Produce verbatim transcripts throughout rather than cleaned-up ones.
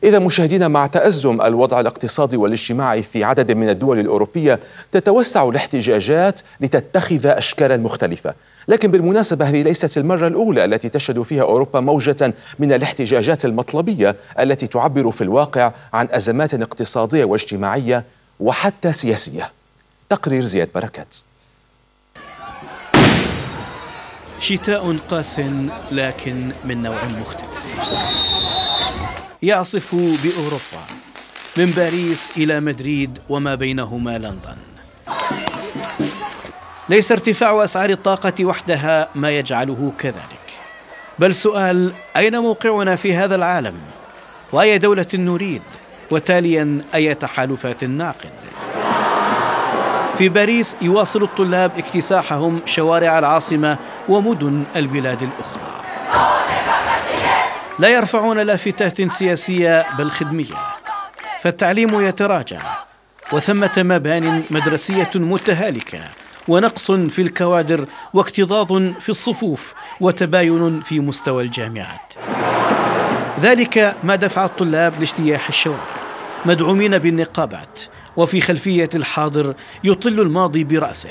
إذا مشاهدينا، مع تأزم الوضع الاقتصادي والاجتماعي في عدد من الدول الأوروبية تتوسع الاحتجاجات لتتخذ أشكالا مختلفة. لكن بالمناسبة هذه ليست المرة الأولى التي تشهد فيها أوروبا موجة من الاحتجاجات المطلبية التي تعبر في الواقع عن أزمات اقتصادية واجتماعية وحتى سياسية. تقرير زياد بركات. شتاء قاس لكن من نوع مختلف يعصف بأوروبا، من باريس إلى مدريد وما بينهما لندن. ليس ارتفاع أسعار الطاقة وحدها ما يجعله كذلك، بل سؤال: أين موقعنا في هذا العالم؟ وأي دولة نريد؟ وتاليا أي تحالفات نعقد؟ في باريس يواصل الطلاب اكتساحهم شوارع العاصمة ومدن البلاد الأخرى. لا يرفعون لافتات سياسية بل خدمية، فالتعليم يتراجع، وثمة مبان مدرسية متهالكة، ونقص في الكوادر، واكتظاظ في الصفوف، وتباين في مستوى الجامعات. ذلك ما دفع الطلاب لاجتياح الشوارع مدعومين بالنقابات، وفي خلفية الحاضر يطل الماضي برأسه.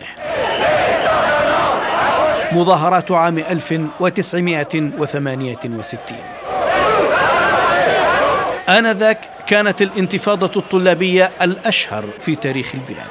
مظاهرات عام ألف وتسعمائة وثمانية وستين، آنذاك كانت الانتفاضة الطلابية الأشهر في تاريخ البلاد.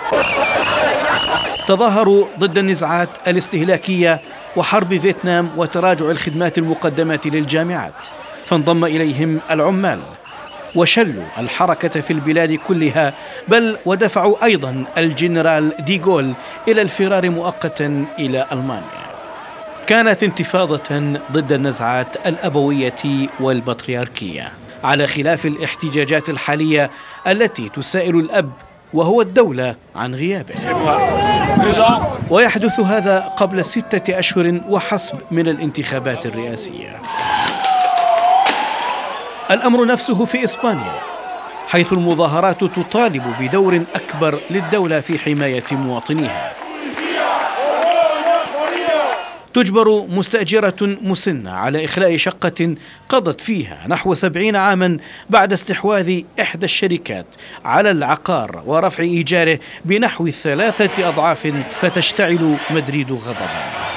تظاهروا ضد النزاعات الاستهلاكية وحرب فيتنام وتراجع الخدمات المقدمة للجامعات، فانضم إليهم العمال وشلوا الحركة في البلاد كلها، بل ودفعوا أيضا الجنرال ديغول إلى الفرار مؤقتا إلى ألمانيا. كانت انتفاضة ضد النزعات الأبوية والبطريركية، على خلاف الاحتجاجات الحالية التي تسائل الأب وهو الدولة عن غيابه. ويحدث هذا قبل ستة أشهر وحسب من الانتخابات الرئاسية. الأمر نفسه في إسبانيا، حيث المظاهرات تطالب بدور أكبر للدولة في حماية مواطنيها. تجبر مستأجرة مسنة على إخلاء شقة قضت فيها نحو سبعين عاما بعد استحواذ إحدى الشركات على العقار ورفع إيجاره بنحو ثلاثة أضعاف، فتشتعل مدريد غضبا.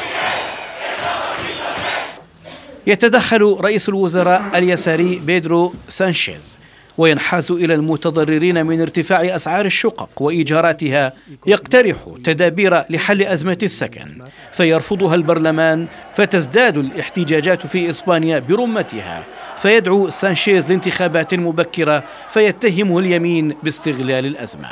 يتدخل رئيس الوزراء اليساري بيدرو سانشيز وينحاز إلى المتضررين من ارتفاع أسعار الشقق وإيجاراتها، يقترح تدابير لحل أزمة السكن، فيرفضها البرلمان، فتزداد الاحتجاجات في إسبانيا برمتها، فيدعو سانشيز لانتخابات مبكرة، فيتهمه اليمين باستغلال الأزمة.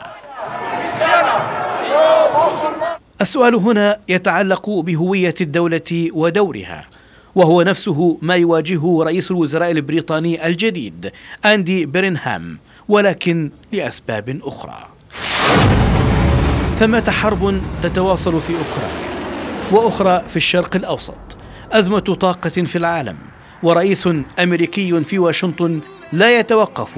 السؤال هنا يتعلق بهوية الدولة ودورها، وهو نفسه ما يواجهه رئيس الوزراء البريطاني الجديد أندي بيرنهام، ولكن لأسباب أخرى. ثمة حرب تتواصل في أوكرانيا، وأخرى في الشرق الأوسط، أزمة طاقة في العالم، ورئيس أمريكي في واشنطن لا يتوقف